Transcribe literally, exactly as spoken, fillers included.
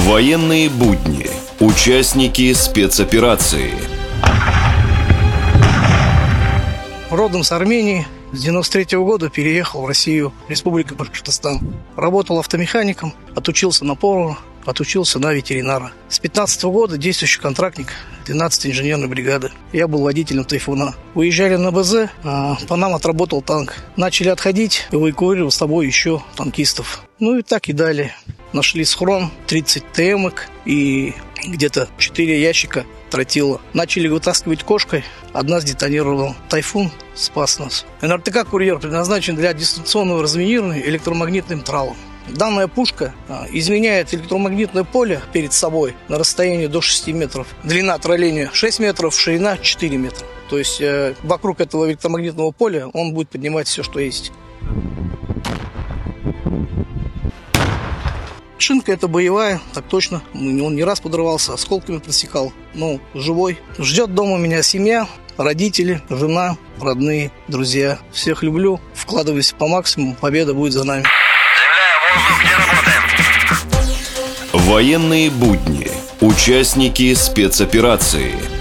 Военные будни. Участники спецоперации. Родом с Армении. С девяносто третьего года переехал в Россию, Республика Башкортостан. Работал автомехаником, отучился на повара, отучился на ветеринара. С пятнадцатого года действующий контрактник двенадцатой инженерной бригады. Я был водителем «Тайфуна». Уезжали на БЗ, а по нам отработал танк. Начали отходить, эвакуировал с собой еще танкистов. Ну и так и далее. Нашли схрон, тридцать ТМок и где-то четыре ящика тротила. Начали вытаскивать кошкой. Одна сдетонировала. «Тайфун» спас нас. эн эр тэ ка «Курьер» предназначен для дистанционного разминирования электромагнитным тралом. Данная пушка изменяет электромагнитное поле перед собой на расстоянии до шести метров. Длина тролления шесть метров, ширина четыре метра. То есть э, вокруг этого электромагнитного поля он будет поднимать все, что есть. Шинка это боевая, так точно. Он не раз подрывался, осколками просекал. Но живой. Ждет дома меня семья, родители, жена, родные, друзья. Всех люблю, вкладываюсь по максимуму. Победа будет за нами. Военные будни. Участники спецоперации.